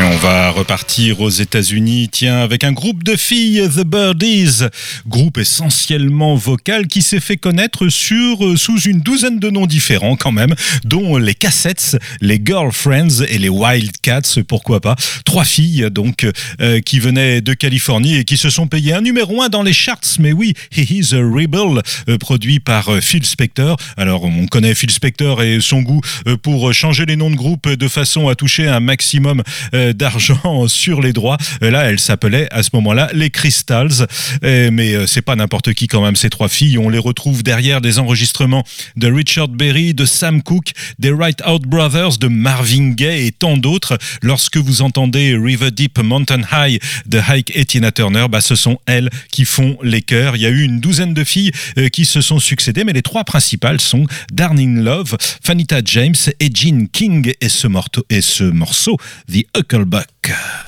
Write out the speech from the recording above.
On va repartir aux États-Unis, tiens, avec un groupe de filles, The Birdies, groupe essentiellement vocal qui s'est fait connaître sous une douzaine de noms différents quand même, dont les Cassettes, les Girlfriends et les Wildcats, pourquoi pas. 3 filles donc qui venaient de Californie et qui se sont payées un numéro 1 dans les charts, mais oui, He Is a Rebel, produit par Phil Spector. Alors on connaît Phil Spector et son goût pour changer les noms de groupes de façon à toucher un maximum d'argent sur les droits. Là, elle s'appelait à ce moment-là les Crystals, mais c'est pas n'importe qui quand même, ces 3 filles. On les retrouve derrière des enregistrements de Richard Berry, de Sam Cooke, des Right Out Brothers, de Marvin Gaye et tant d'autres. Lorsque vous entendez River Deep Mountain High de Ike et Tina Turner, ce sont elles qui font les chœurs. Il y a eu une douzaine de filles qui se sont succédées, mais les 3 principales sont Darlene Love, Fanita James et Jean King et ce morceau The Hucklebuck.